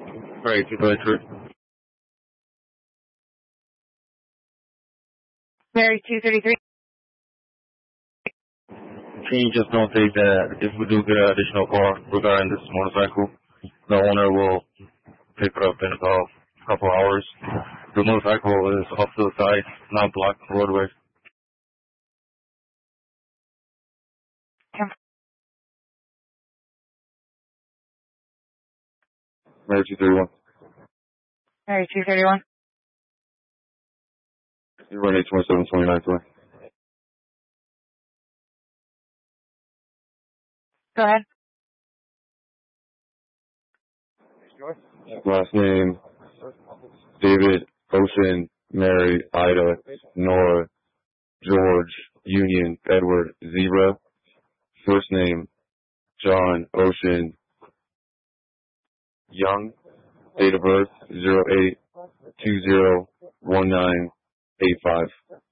Right, 233. Mary 233. Can you just notate that if we do get an additional call regarding this motorcycle, the owner will pick it up in about a couple hours. The motorcycle is off to the side, not blocking the roadway. Mary 231. Mary 231. You run 827-2920. Go ahead. Last name, David, Ocean, Mary, Ida, Nora, George, Union, Edward, Zebra. First name, John, Ocean, Young. Date of birth, 08-20-1985.